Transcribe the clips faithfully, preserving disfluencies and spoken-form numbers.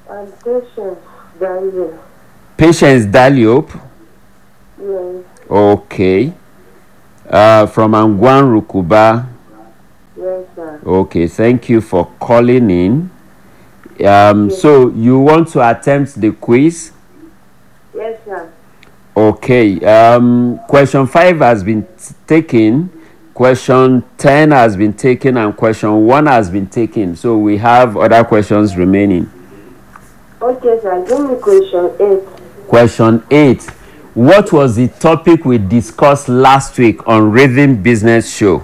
And patience, Daniel. Patience Daliop. Yes. Okay. Uh, from Angwan Rukuba. Yes, sir. Okay, thank you for calling in. Um, Yes. so you want to attempt the quiz? Yes, sir. Okay. Um, question five has been t- taken. Question ten has been taken, and question one has been taken. So we have other questions remaining. Okay, sir. Give me question eight. Question eight. What was the topic we discussed last week on Rhythm Business Show?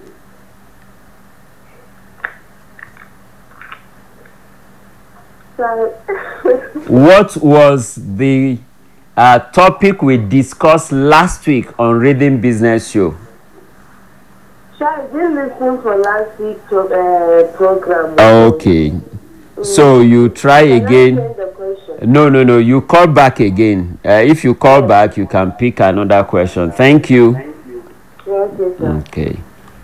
Sir. What was the uh, topic we discussed last week on Rhythm Business Show? Sir, I didn't listen for last week's uh, program. Okay. So you try Can I again. change the question? No, no, no. You call back again. Uh, if you call Yes. back, you can pick another question. Thank you. Okay, sir. Okay.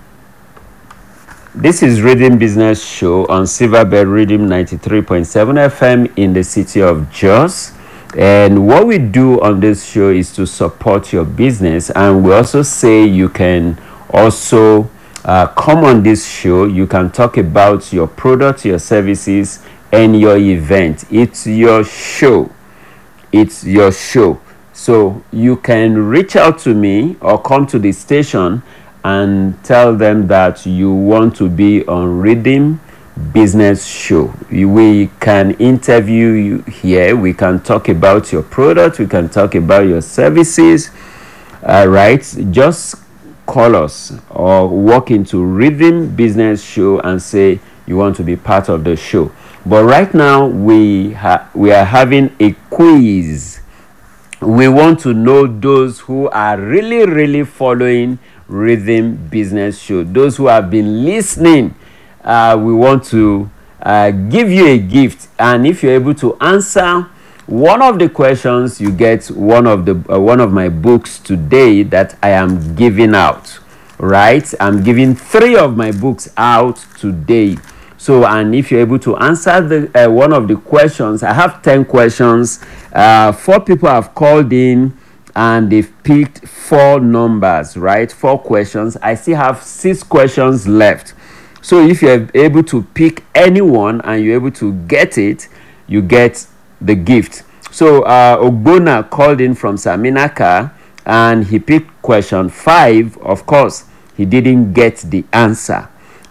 This is Rhythm Business Show on Silverbird Rhythm ninety-three point seven F M in the city of Jos. And what we do on this show is to support your business. And we also say you can also uh, come on this show. You can talk about your product, your services, and your event. It's your show. It's your show. So you can reach out to me or come to the station and tell them that you want to be on Rhythm Business Show. We can interview you here. We can talk about your product. We can talk about your services. All right. Just call us or walk into Rhythm Business Show and say you want to be part of the show. But right now we ha- we are having a quiz. We want to know those who are really, really following Rhythm Business Show. Those who have been listening, uh, we want to uh, give you a gift. And if you're able to answer one of the questions, you get one of the uh, one of my books today that I am giving out. Right? I'm giving three of my books out today. So, and if you're able to answer the uh, one of the questions, I have ten questions. Uh, four people have called in and they've picked four numbers, right? Four questions. I still have six questions left. So if you're able to pick anyone and you're able to get it, you get the gift. So uh, Ogbona called in from Saminaka and he picked question five. Of course, he didn't get the answer.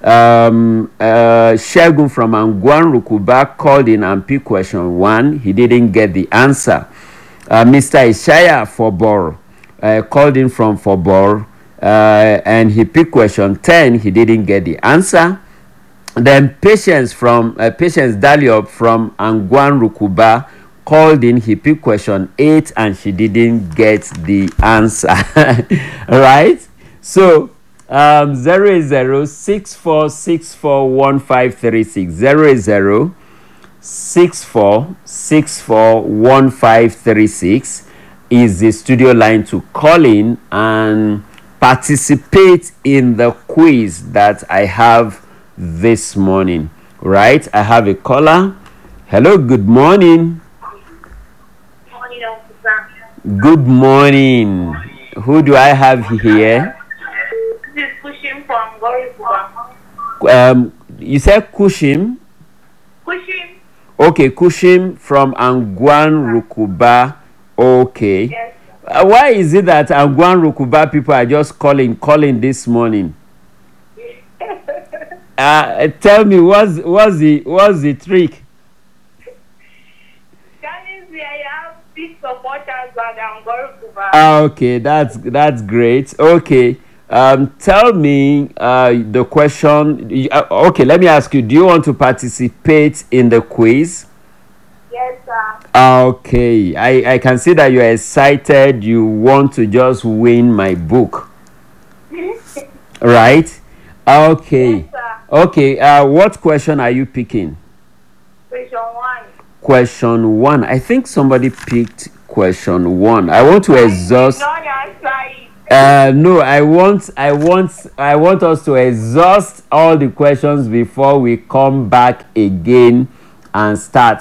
Um, uh, Shegun from Angwan Rukuba called in and picked question one. He didn't get the answer. Uh, Mister Ishaya Fobor uh, called in from Fobor uh, and he picked question ten. He didn't get the answer. Then Patience from uh, Patience Daliop from Angwan Rukuba called in. He picked question eight and she didn't get the answer. Right? So um, zero zero six four six four one five three six zero zero six four six four one five three six is the studio line to call in and participate in the quiz that I have this morning. Right? I have a caller. Hello, good morning. Morning, officer. Good morning. Who do I have here? This is pushing from Gorikuba. Um, you said Kushim? Pushing? Okay, Kushim from Angwan Rukuba. Okay. Yes. Uh, why is it that Angwan Rukuba people are just calling, calling this morning? Uh, tell me, what's, what's, the, what's the trick? That means we have big supporters at Gorikuba. Ah, okay, that's, that's great. Okay. Um, tell me uh, the question. Uh, okay, let me ask you, do you want to participate in the quiz? Yes, sir. Okay, I, I can see that you're excited. You want to just win my book. Right? Okay. Yes, sir. Okay, uh, what question are you picking? Question one. Question one. I think somebody picked question one. I want to exhaust. Don't answer it. Uh, no, I want, I want, I want us to exhaust all the questions before we come back again and start.